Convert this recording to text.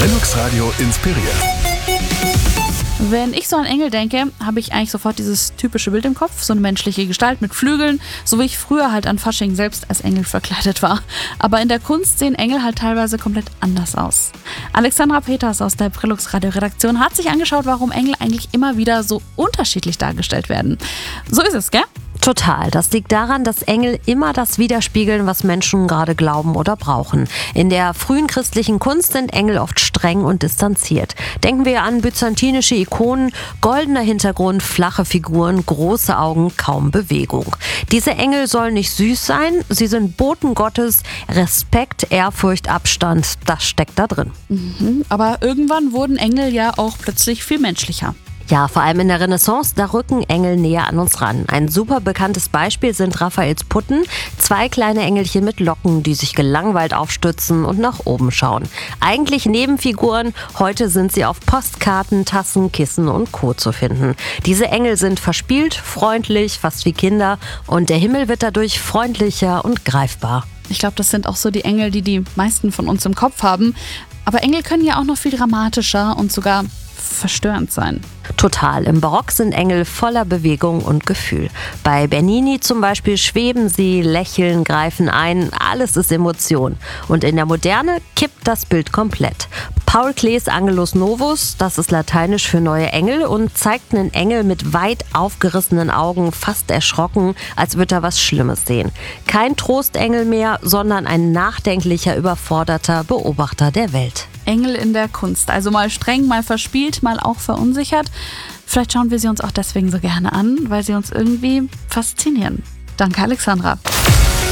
Relux Radio inspiriert. Wenn ich so an Engel denke, habe ich eigentlich sofort dieses typische Bild im Kopf, so eine menschliche Gestalt mit Flügeln, so wie ich früher halt an Fasching selbst als Engel verkleidet war. Aber in der Kunst sehen Engel halt teilweise komplett anders aus. Alexandra Peters aus der Relux Radio Redaktion hat sich angeschaut, warum Engel eigentlich immer wieder so unterschiedlich dargestellt werden. So ist es, gell? Total. Das liegt daran, dass Engel immer das widerspiegeln, was Menschen gerade glauben oder brauchen. In der frühen christlichen Kunst sind Engel oft streng und distanziert. Denken wir an byzantinische Ikonen, goldener Hintergrund, flache Figuren, große Augen, kaum Bewegung. Diese Engel sollen nicht süß sein, sie sind Boten Gottes, Respekt, Ehrfurcht, Abstand, das steckt da drin. Aber irgendwann wurden Engel ja auch plötzlich viel menschlicher. Ja, vor allem in der Renaissance, da rücken Engel näher an uns ran. Ein super bekanntes Beispiel sind Raffaels Putten, 2 kleine Engelchen mit Locken, die sich gelangweilt aufstützen und nach oben schauen. Eigentlich Nebenfiguren, heute sind sie auf Postkarten, Tassen, Kissen und Co. zu finden. Diese Engel sind verspielt, freundlich, fast wie Kinder und der Himmel wird dadurch freundlicher und greifbar. Ich glaube, das sind auch so die Engel, die die meisten von uns im Kopf haben. Aber Engel können ja auch noch viel dramatischer und sogar verstörend sein. Total. Im Barock sind Engel voller Bewegung und Gefühl. Bei Bernini zum Beispiel schweben sie, lächeln, greifen ein, alles ist Emotion. Und in der Moderne kippt das Bild komplett. Paul Klees Angelus Novus, das ist lateinisch für neue Engel und zeigt einen Engel mit weit aufgerissenen Augen, fast erschrocken, als würde er was Schlimmes sehen. Kein Trostengel mehr, sondern ein nachdenklicher, überforderter Beobachter der Welt. Engel in der Kunst, also mal streng, mal verspielt, mal auch verunsichert. Vielleicht schauen wir sie uns auch deswegen so gerne an, weil sie uns irgendwie faszinieren. Danke, Alexandra.